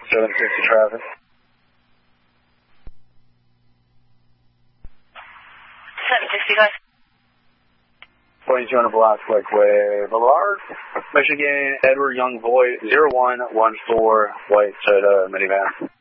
750 traffic. 760, guys. 2200 Block Lakeway Boulevard, Michigan, Edward Young Void, 0114, white Toyota minivan.